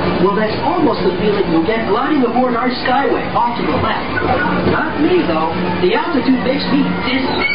Well, that's almost the feeling you'll get gliding aboard our Skyway, off to the left. Not me, though. The altitude makes me dizzy.